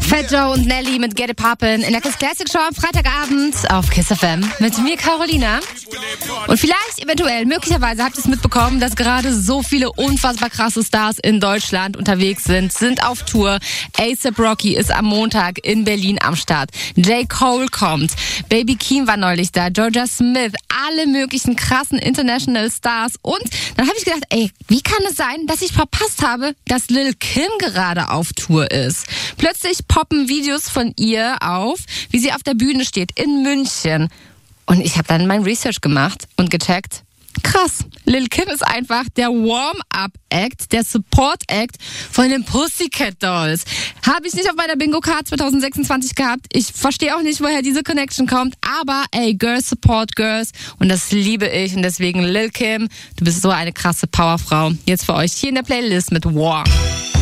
Fat Joe und Nelly mit Get It Poppin' in der Kiss Classic Show am Freitagabend auf Kiss FM mit mir, Carolina. Und vielleicht, eventuell, möglicherweise habt ihr es mitbekommen, dass gerade so viele unfassbar krasse Stars in Deutschland unterwegs sind auf Tour. A$AP Rocky ist am Montag in Berlin am Start. J. Cole kommt. Baby Keem war neulich da. Georgia Smith. Alle möglichen krassen International Stars. Und dann habe ich gedacht, wie kann es sein, dass ich verpasst habe, dass Lil Kim gerade auf Tour ist? Plötzlich poppen Videos von ihr auf, wie sie auf der Bühne steht in München. Und ich habe dann mein Research gemacht und gecheckt. Krass, Lil Kim ist einfach der Warm-Up-Act, der Support-Act von den Pussycat Dolls. Habe ich nicht auf meiner Bingo-Card 2026 gehabt. Ich verstehe auch nicht, woher diese Connection kommt. Aber Girls support Girls. Und das liebe ich. Und deswegen, Lil Kim, du bist so eine krasse Powerfrau. Jetzt für euch hier in der Playlist mit War.